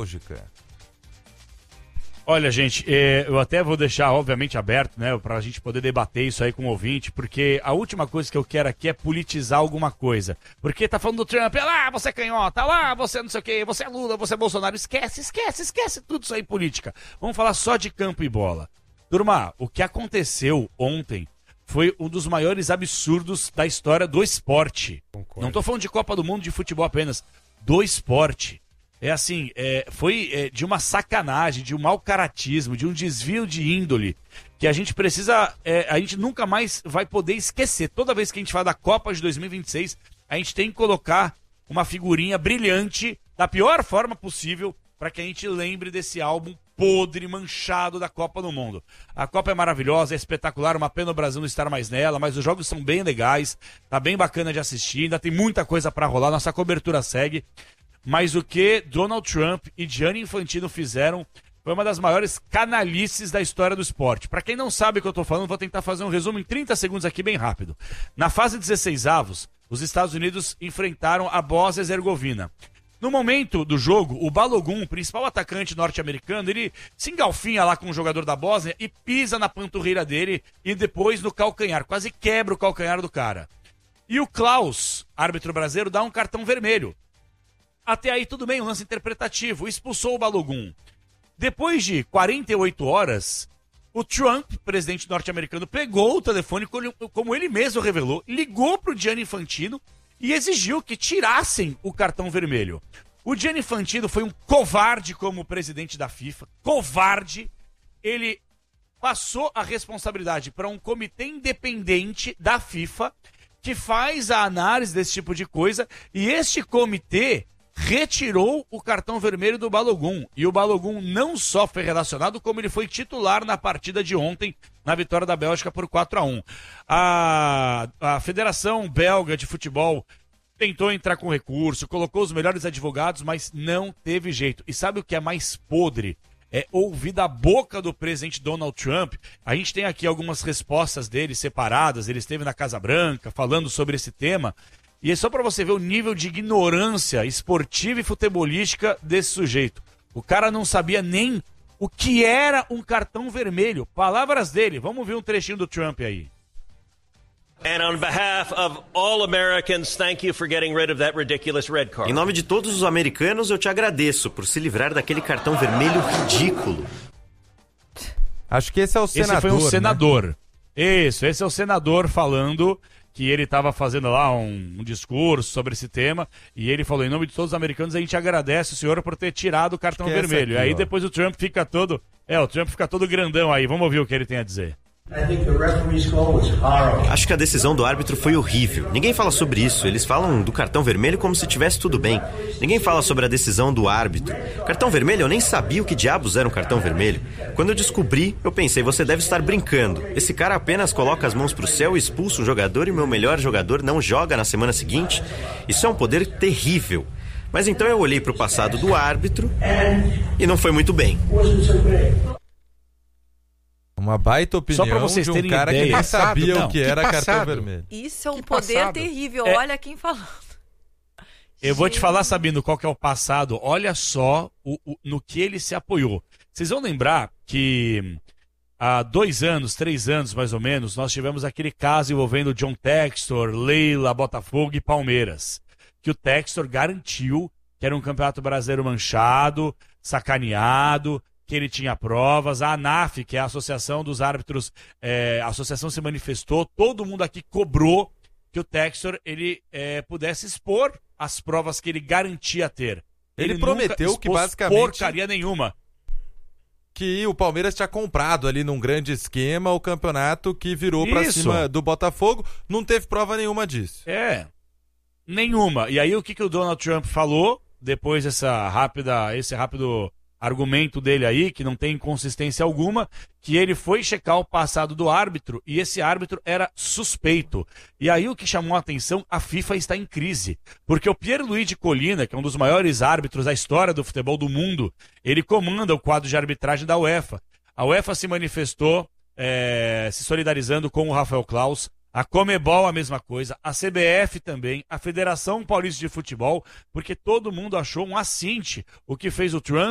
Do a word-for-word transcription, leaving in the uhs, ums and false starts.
nostálgica. Olha, gente, é, eu até vou deixar, obviamente, aberto, né, pra gente poder debater isso aí com o ouvinte, porque a última coisa que eu quero aqui é politizar alguma coisa. Porque tá falando do Trump, lá, você é canhota, lá, você não sei o quê, você é Lula, você é Bolsonaro. Esquece, esquece, esquece tudo isso aí, política. Vamos falar só de campo e bola. Turma, o que aconteceu ontem foi um dos maiores absurdos da história do esporte. Concordo. Não tô falando de Copa do Mundo de futebol apenas, do esporte. É assim, é, foi é, de uma sacanagem, de um mau caratismo, de um desvio de índole, que a gente precisa, é, a gente nunca mais vai poder esquecer. Toda vez que a gente fala da Copa de dois mil e vinte e seis, a gente tem que colocar uma figurinha brilhante, da pior forma possível, para que a gente lembre desse álbum podre, manchado da Copa do Mundo. A Copa é maravilhosa, é espetacular, uma pena o Brasil não estar mais nela, mas os jogos são bem legais, tá bem bacana de assistir, ainda tem muita coisa para rolar, nossa cobertura segue. Mas o que Donald Trump e Gianni Infantino fizeram foi uma das maiores canalices da história do esporte. Para quem não sabe o que eu estou falando, vou tentar fazer um resumo em trinta segundos aqui, bem rápido. Na fase dezesseis avos, os Estados Unidos enfrentaram a Bósnia e Herzegovina. No momento do jogo, o Balogun, principal atacante norte-americano, ele se engalfinha lá com o jogador da Bósnia e pisa na panturrilha dele e depois no calcanhar, quase quebra o calcanhar do cara. E o Klaus, árbitro brasileiro, dá um cartão vermelho. Até aí tudo bem, um lance interpretativo, expulsou o Balogun. Depois de quarenta e oito horas, o Trump, presidente norte-americano, pegou o telefone, como ele mesmo revelou, ligou para o Gianni Infantino e exigiu que tirassem o cartão vermelho. O Gianni Infantino foi um covarde como presidente da FIFA, covarde. Ele passou a responsabilidade para um comitê independente da FIFA que faz a análise desse tipo de coisa, e este comitê retirou o cartão vermelho do Balogun. E o Balogun não só foi relacionado, como ele foi titular na partida de ontem, na vitória da Bélgica por quatro a um. A, a Federação Belga de Futebol tentou entrar com recurso, colocou os melhores advogados, mas não teve jeito. E sabe o que é mais podre? É ouvir da boca do presidente Donald Trump. A gente tem aqui algumas respostas dele separadas, ele esteve na Casa Branca falando sobre esse tema. E é só para você ver o nível de ignorância esportiva e futebolística desse sujeito. O cara não sabia nem o que era um cartão vermelho. Palavras dele. Vamos ver um trechinho do Trump aí. And on behalf of all Americans, thank you for getting rid of that ridiculous red card. Em nome de todos os americanos, eu te agradeço por se livrar daquele cartão vermelho ridículo. Acho que esse é o senador. Esse foi um né? senador. Isso, esse é o senador falando que ele estava fazendo lá um, um discurso sobre esse tema, e ele falou, em nome de todos os americanos, a gente agradece o senhor por ter tirado o cartão vermelho. Aqui, e aí ó. Depois o Trump fica todo, é, o Trump fica todo grandão aí. Vamos ouvir o que ele tem a dizer. Acho que a decisão do árbitro foi horrível. Ninguém fala sobre isso. Eles falam do cartão vermelho como se tivesse tudo bem. Ninguém fala sobre a decisão do árbitro. Cartão vermelho, eu nem sabia o que diabos era um cartão vermelho. Quando eu descobri, eu pensei, você deve estar brincando. Esse cara apenas coloca as mãos pro céu e expulsa um jogador e meu melhor jogador não joga na semana seguinte? Isso é um poder terrível. Mas então eu olhei pro passado do árbitro e não foi muito bem. Uma baita opinião Só pra vocês de um terem cara ideia. que nem sabia Não, o que, que era passado. cartão vermelho. Isso é um Que poder passado. terrível. É. Olha quem falando. Eu vou te falar, Sabino, qual que é o passado. Olha só o, o, no que ele se apoiou. Vocês vão lembrar que há dois anos, três anos mais ou menos, nós tivemos aquele caso envolvendo John Textor, Leila, Botafogo e Palmeiras. Que o Textor garantiu que era um campeonato brasileiro manchado, sacaneado, que ele tinha provas. A ANAF, que é a Associação dos Árbitros, é, a associação se manifestou, todo mundo aqui cobrou que o Textor ele, é, pudesse expor as provas que ele garantia ter. Ele, ele prometeu que basicamente porcaria nenhuma. Que o Palmeiras tinha comprado ali num grande esquema o campeonato que virou pra Isso. cima do Botafogo. Não teve prova nenhuma disso. É, nenhuma. E aí o que, que o Donald Trump falou depois dessa rápida, esse rápido argumento dele aí, que não tem inconsistência alguma, que ele foi checar o passado do árbitro e esse árbitro era suspeito. E aí o que chamou a atenção, a FIFA está em crise. Porque o Pierluigi Collina, que é um dos maiores árbitros da história do futebol do mundo, ele comanda o quadro de arbitragem da UEFA. A UEFA se manifestou é, se solidarizando com o Rafael Klaus, a Comebol a mesma coisa, a C B F também, a Federação Paulista de Futebol, porque todo mundo achou um assinte o que fez o Trump